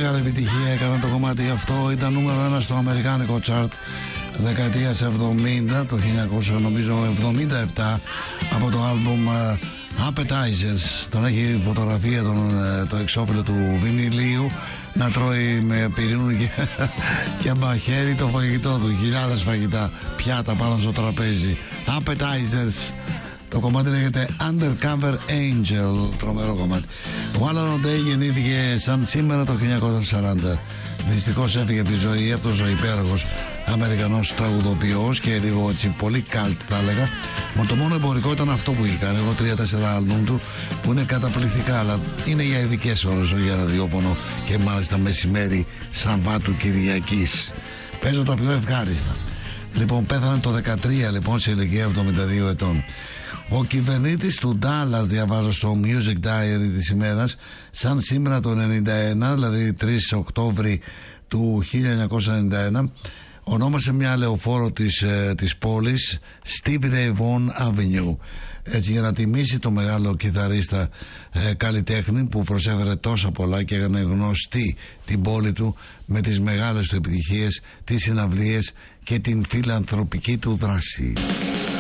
μεγάλη επιτυχία έκανε το κομμάτι αυτό. Ήταν νούμερο 1 στο αμερικάνικο chart δεκαετίας 70, το 1977, από το άλμπουμ Appetizers. Τον έχει φωτογραφία το εξώφυλλο του βινιλίου να τρώει με πυρούνι και μαχαίρι το φαγητό του. Χιλιάδες φαγητά, πιάτα πάνω στο τραπέζι. Appetizers. Το κομμάτι λέγεται Undercover Angel. Τρομερό κομμάτι. Ο Alan O'Day γεννήθηκε σαν σήμερα το 1940. Δυστυχώς έφυγε από τη ζωή αυτός ο υπέροχος Αμερικανός τραγουδοποιός και λίγο έτσι πολύ καλτ θα έλεγα. Το μόνο εμπορικό ήταν αυτό που είχε κάνει. Εγώ 3-4 άλμπουμ του που είναι καταπληκτικά, αλλά είναι για ειδικές ώρες, όχι για ραδιόφωνο και μάλιστα μεσημέρι Σαββάτου Κυριακής. Παίζω τα πιο ευχάριστα. Λοιπόν, πέθανε το 13 λοιπόν σε ηλικία 72 ετών. Ο κυβερνήτης του Ντάλλας, διαβάζω στο Music Diary της ημέρας, σαν σήμερα το 91, δηλαδή 3 Οκτώβρη του 1991, ονόμασε μια λεωφόρο της πόλης Stevie Ray Vaughan Avenue, έτσι για να τιμήσει το μεγάλο κιθαρίστα καλλιτέχνη που προσέφερε τόσα πολλά και έκανε γνωστή την πόλη του με τις μεγάλες του επιτυχίες, τις συναυλίες και την φιλανθρωπική του δράση.